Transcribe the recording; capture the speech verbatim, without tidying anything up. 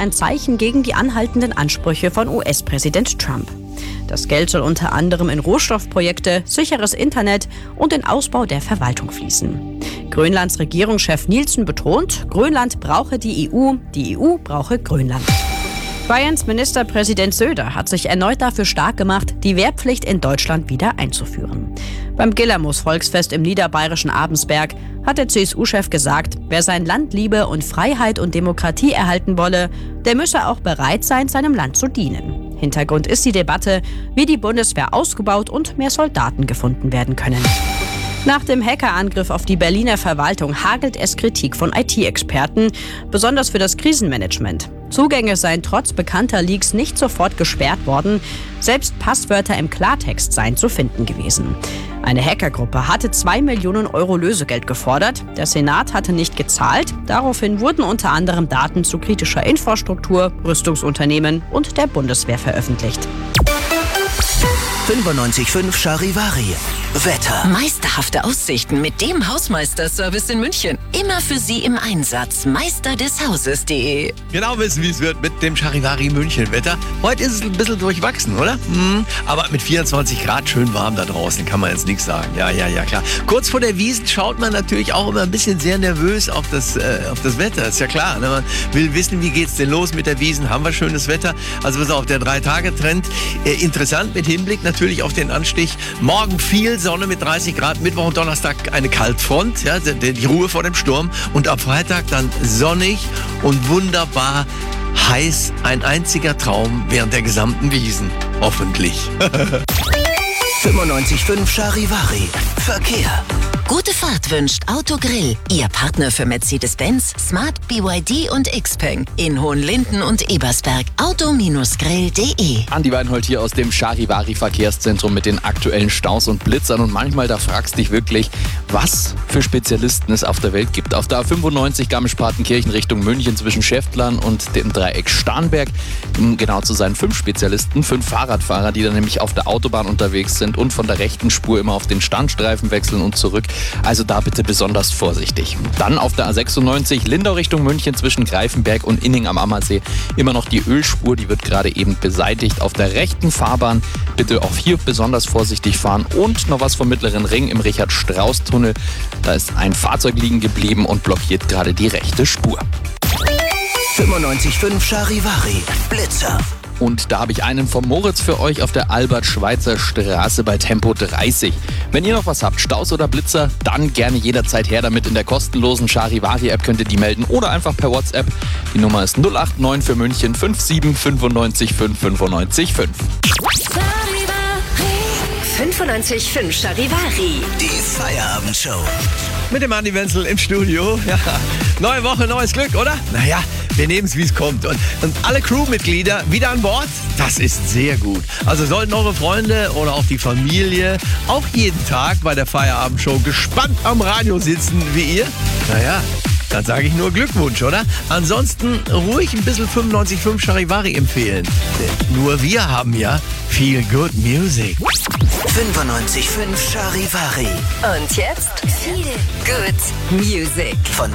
ein Zeichen gegen die anhaltenden Ansprüche von U S-Präsident Trump. Das Geld soll unter anderem in Rohstoffprojekte, sicheres Internet und den Ausbau der Verwaltung fließen. Grönlands Regierungschef Nielsen betont, Grönland brauche die E U, die E U brauche Grönland. Bayerns Ministerpräsident Söder hat sich erneut dafür stark gemacht, die Wehrpflicht in Deutschland wieder einzuführen. Beim Gillermoos-Volksfest im niederbayerischen Abensberg hat der C S U-Chef gesagt, wer sein Land liebe und Freiheit und Demokratie erhalten wolle, der müsse auch bereit sein, seinem Land zu dienen. Hintergrund ist die Debatte, wie die Bundeswehr ausgebaut und mehr Soldaten gefunden werden können. Nach dem Hackerangriff auf die Berliner Verwaltung hagelt es Kritik von I T-Experten, besonders für das Krisenmanagement. Zugänge seien trotz bekannter Leaks nicht sofort gesperrt worden. Selbst Passwörter im Klartext seien zu finden gewesen. Eine Hackergruppe hatte zwei Millionen Euro Lösegeld gefordert. Der Senat hatte nicht gezahlt. Daraufhin wurden unter anderem Daten zu kritischer Infrastruktur, Rüstungsunternehmen und der Bundeswehr veröffentlicht. fünfundneunzig Komma fünf Charivari. Wetter. Meisterhafte Aussichten mit dem Hausmeister-Service in München. Immer für Sie im Einsatz. Meister des Hauses punkt de. Genau wissen, wie es wird mit dem Charivari München Wetter. Heute ist es ein bisschen durchwachsen, oder? Hm. Aber mit vierundzwanzig Grad schön warm da draußen, kann man jetzt nichts sagen. Ja, ja, ja, klar. Kurz vor der Wiesn schaut man natürlich auch immer ein bisschen sehr nervös auf das, äh, auf das Wetter. Ist ja klar, ne? Man will wissen, wie geht's denn los mit der Wiesn? Haben wir schönes Wetter? Also pass auf, der Drei-Tage-Trend. Äh, interessant mit Hinblick natürlich auf den Anstich. Morgen viel Sonne mit dreißig Grad, Mittwoch und Donnerstag eine Kaltfront, ja, die, die Ruhe vor dem Sturm. Und ab Freitag dann sonnig und wunderbar heiß. Ein einziger Traum während der gesamten Wiesn. Hoffentlich. fünfundneunzig Komma fünf Charivari. Verkehr. Gute Fahrt wünscht Autogrill. Ihr Partner für Mercedes-Benz, Smart, B Y D und Xpeng. In Hohenlinden und Ebersberg. auto Grill punkt de. Andi Weinhold hier aus dem Charivari Verkehrszentrum mit den aktuellen Staus und Blitzern. Und manchmal, da fragst du dich wirklich, was für Spezialisten es auf der Welt gibt. Auf der A fünfundneunzig Garmisch-Partenkirchen Richtung München zwischen Schäftlern und dem Dreieck Starnberg. Um genau zu sein, fünf Spezialisten, fünf Fahrradfahrer, die dann nämlich auf der Autobahn unterwegs sind und von der rechten Spur immer auf den Standstreifen wechseln und zurück. Also da bitte besonders vorsichtig. Dann auf der A sechsundneunzig Lindau Richtung München zwischen Greifenberg und Inning am Ammersee immer noch die Ölspur, die wird gerade eben beseitigt. Auf der rechten Fahrbahn bitte auch hier besonders vorsichtig fahren. Und noch was vom Mittleren Ring im Richard-Strauß-Tunnel. Da ist ein Fahrzeug liegen geblieben und blockiert gerade die rechte Spur. fünfundneunzig Komma fünf Charivari. Blitzer. Und da habe ich einen vom Moritz für euch auf der Albert-Schweitzer Straße bei Tempo dreißig. Wenn ihr noch was habt, Staus oder Blitzer, dann gerne jederzeit her damit. In der kostenlosen Charivari-App könnt ihr die melden oder einfach per WhatsApp. Die Nummer ist null acht neun für München fünf sieben fünfundneunzig fünf fünfundneunzig fünf. fünfundneunzig Komma fünf Charivari. Die Feierabendshow. Mit dem Andi Wenzel im Studio. Ja. Neue Woche, neues Glück, oder? Naja, wir nehmen es, wie es kommt. Und, und alle Crewmitglieder wieder an Bord? Das ist sehr gut. Also sollten eure Freunde oder auch die Familie auch jeden Tag bei der Feierabendshow gespannt am Radio sitzen wie ihr? Naja, dann sage ich nur Glückwunsch, oder? Ansonsten ruhig ein bisschen fünfundneunzig Komma fünf Charivari empfehlen. Denn nur wir haben ja viel Good Music. fünfundneunzig Komma fünf Charivari. Und jetzt viel Good Music. Von